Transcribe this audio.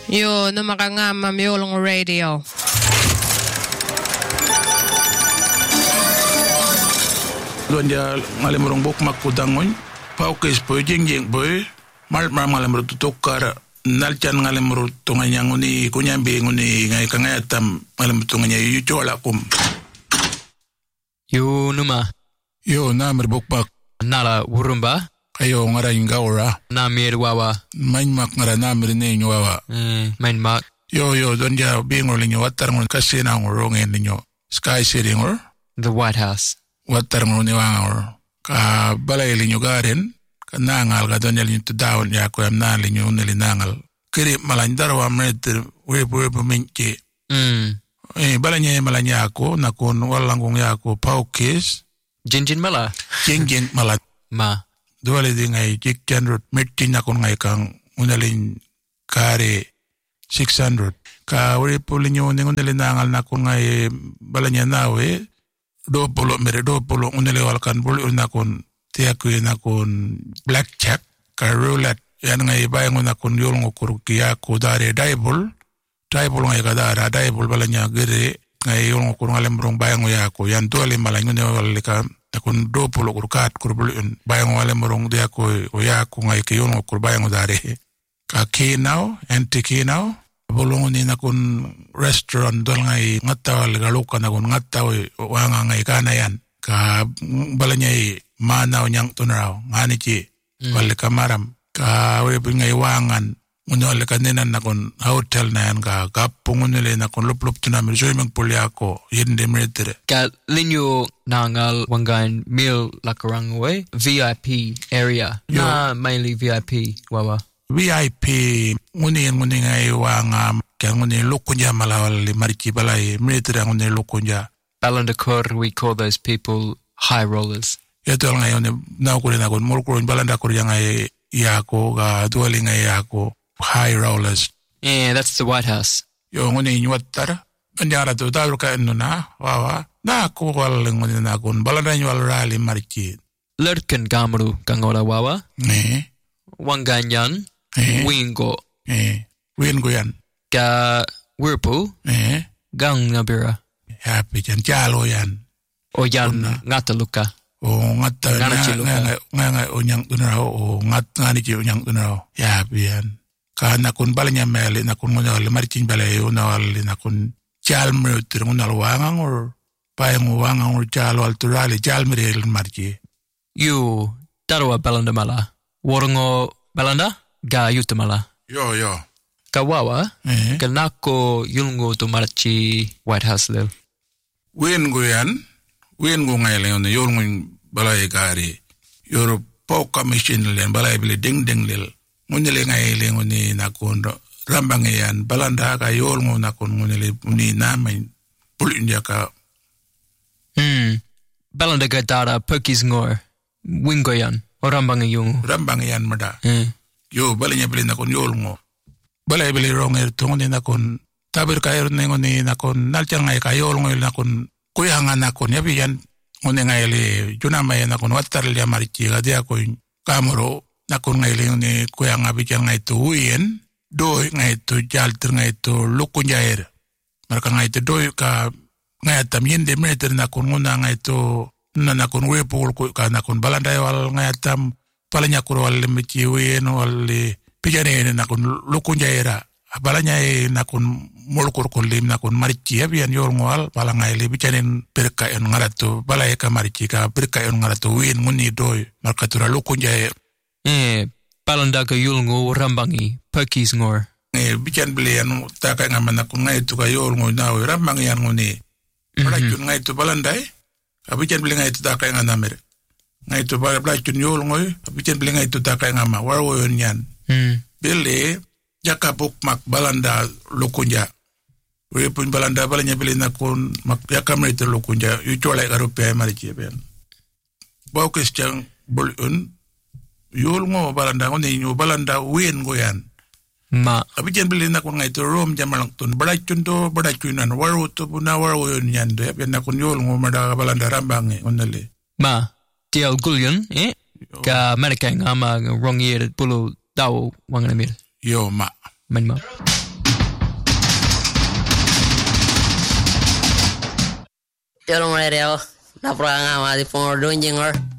Yo, no makangama miulong radio. Luanja ngalimurong buk makudangon, paukes boy jeng boy, mal ngalimur tutukar, nalchan ngalimur tunganyang uni kunyambi nguni ngai kangayatam ngalimur tunganya yujola kum. Yo numa. Yo namir buk mak. Nala wurumba. Ayo ngara ingawra. Namir wawa. Main mak ngara namir ne wawa. Main mak. Yo donja bingor linyo watar ngon kasina ngorong linyo. Sky City ngor. The White House. Watar ngon ni wangor. Ka balay linyo garen. Ka nangal ka donja linyo tudawon ya ko am nan linyo uneli nangal. Kiri malandar wa meter webu minke. Balanya malanya ako nakon walangong ya ko paukis. Jinjin mala. Jinjin mala. Ma. Duwali di ngay jikjanrut metin nakon ngay kang unalin kare 600. Ka uri pulinyo unalin nangal nakon ngay balanya nawe 20 unali walkan buli nakon tiyakuy nakon blackjack ka roulette yan ngay bayang nakon yulong ukurukiya ko dare daibol ngay kadara daibol balanya gire ngay yulong ukurung alembrong bayang uyako yan duwali malanyo ni walika nakon 20 kurkat kurbulun bayang alembrong dia ko uyako ngay kiyulong ukur bayang udare ka kinaw anti kinaw bolong ni nakon restaurant dol ngay ngataw galukan nakon ngataw wanga ngay kanayan ka balanya manaw nyang tunraw ngani ci walika maram ka we ngay wangan unole kanena nakon hotel na yan ka kapung unole nakon lup tunamir joy magpulyako yende meritere ka linyo nangal wangan meal lakarangwe VIP area na mainly VIP wawa VIP nguni ngay wanga kaya nguni lukunja malawali marichi balay meritere nguni lukunja Balandakor we call those people high rollers yato ngayon na ko rin nakon mulkuron balandakor yang ay yako ga duwali ngay yako high rollers. Yeah, that's the White House. Yo nguni nyuatar. Anjara tu tahu ka na wawa. Na ko wal nguni na kun balanda nyual rally marichi. Lurken gamru kangola wawa. Wanganyan. Wingo. Wingo yan. Ka wirpu. Gang nabira. Happy jan jalo yan. O yan ngataluka. O ngata nga onyang tunraw o ngani ci onyang tunraw. Happy yan. Ka nakun balanya mele nakun ngonal marichin balay unal nakun chalmer ngonal wangang or payang wangang or chalo alturali chalmer marchi you darwa balanda mala worongo balanda ga yutamala yo kawawa kanako yulngo to marchi White House le wen go ngayle on yulngo balay gari yoro poka machine len balay bile ding lel ngunile ngayle nguni nakon rambangayan balanda ka yolngo nakon ngunile uni namay pulinja ka balanda ka dara perkis ngor wingoyan o rambangayan mada yo balanya bile nakon yolngo balay bile ronger tungni nakon tabir kayer nguni nakon nalchang ngay ka yolngo nakon kuyanga nakon yabiyan nguni ngayle junamay nakon watar liya marichi ka dia ko kamero nakon ngayle ni kuyang abijan ngay to uyen doy ngay to jalter ngay to lukunjair marka ngay to doy ka ngay tam yende meter nakon nguna ngay to nakon wepul ka nakon balanday wal ngay tam palanya kuro wal michi uyen wal pijane nakon lukunjaira balanya nakon molkur ko lim nakon marichi abiyan yor ngwal pala ngay le bijanen perka en ngarato balay ka marichi ka perka en ngarato uyen nguni doy marka tura lukunjair palanda ka yulngo rambangi perkis ngor bijan belian taka ngamana ko ngay to ka yulngo nawe rambangi yan ngoni palajun ngay to balanday abijan beli ngay to taka nganamer ngay to palajun yulngo abijan beli ngay to taka ngama warwo yon yan beli jakapuk mak balanda lukunja we pun balanda balanya beli nakon mak yakamre to lukunja yu chole ka rupiah marichi ben baw question bulun yulngo balanda ngoni nyu balanda wen goyan ma abijan beli nakon ngay to rom jamalang tun barachun nan waru to buna waru yon yan de ben nakon yulngo mada balanda rambange onale ma tial gulyon ka mereka ngama wrong year pulu daw wanganamir yo ma man ma Yolong radio. Napra nga di pong dunjing or.